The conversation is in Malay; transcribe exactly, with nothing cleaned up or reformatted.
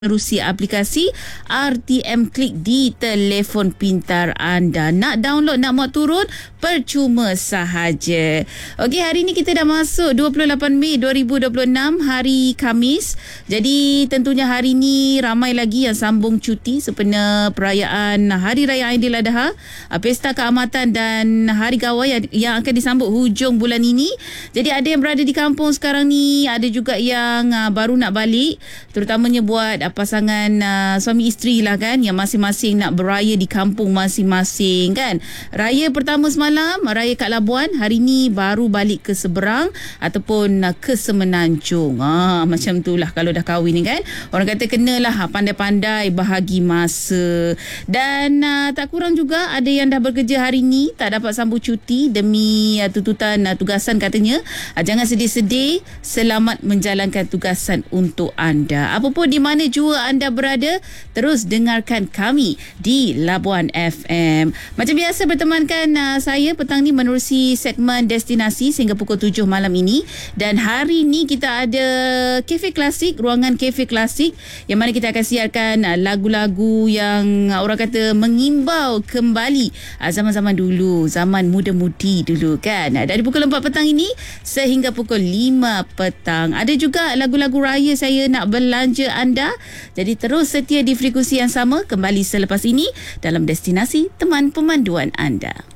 menerusi aplikasi R T M Klik di telefon pintar anda. Nak download, nak muat turun, percuma sahaja. Okey, hari ni kita dah masuk dua puluh lapan Mei dua ribu dua puluh enam, hari Khamis. Jadi tentunya hari ni ramai lagi yang sambung cuti sempena perayaan Hari Raya Aidiladha, Pesta Keamatan dan Hari Gawai yang, yang akan disambut hujung bulan ini. Jadi ada yang berada di kampung sekarang ni, ada juga yang uh, baru nak balik, terutamanya buat uh, pasangan uh, suami isteri lah kan, yang masing-masing nak beraya di kampung masing-masing kan. Raya pertama semalam, Raya Kak Labuan, hari ni baru balik ke Seberang ataupun uh, ke Semenanjung. Ah, macam tu lah kalau dah kahwin ni kan. Orang kata kenalah pandai-pandai bahagi masa. Dan uh, tak kurang juga ada yang dah bekerja hari ni, tak dapat sambung cuti demi uh, tuntutan uh, tugasan katanya. Uh, jangan sedih-sedih, selamat menjalankan tugasan untuk anda. Apapun di mana jua anda berada, terus dengarkan kami di Labuan F M. Macam biasa bertemankan uh, saya petang ni menerusi segmen destinasi sehingga pukul tujuh malam ini. Dan hari ni kita ada Cafe Klasik, ruangan Cafe Klasik, yang mana kita akan siarkan uh, lagu-lagu yang uh, orang kata mengimbau kembali uh, zaman-zaman dulu, zaman muda-mudi dulu kan. Uh, dari pukul empat petang ini sehingga pukul lima petang. Ada juga lagu-lagu raya saya nak belanja anda. Jadi terus setia di frekuensi yang sama, kembali selepas ini dalam destinasi teman pemanduan anda.